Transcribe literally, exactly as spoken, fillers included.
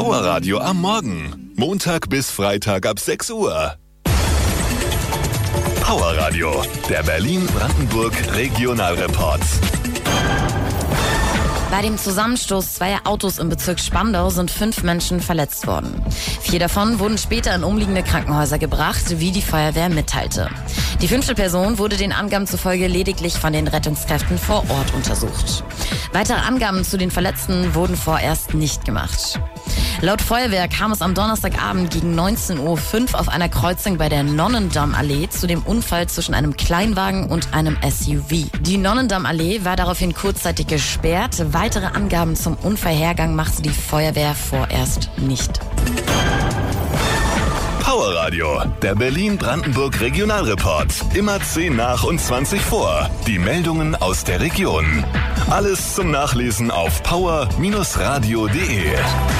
Powerradio am Morgen. Montag bis Freitag ab sechs Uhr. Powerradio, der Berlin-Brandenburg Regionalreport. Bei dem Zusammenstoß zweier Autos im Bezirk Spandau sind fünf Menschen verletzt worden. Vier davon wurden später in umliegende Krankenhäuser gebracht, wie die Feuerwehr mitteilte. Die fünfte Person wurde den Angaben zufolge lediglich von den Rettungskräften vor Ort untersucht. Weitere Angaben zu den Verletzten wurden vorerst nicht gemacht. Laut Feuerwehr kam es am Donnerstagabend gegen neunzehn Uhr fünf auf einer Kreuzung bei der Nonnendammallee zu dem Unfall zwischen einem Kleinwagen und einem S U V. Die Nonnendammallee war daraufhin kurzzeitig gesperrt. Weitere Angaben zum Unfallhergang machte die Feuerwehr vorerst nicht. Powerradio, der Berlin-Brandenburg Regionalreport. Immer zehn nach und zwanzig vor. Die Meldungen aus der Region. Alles zum Nachlesen auf power Bindestrich radio punkt de.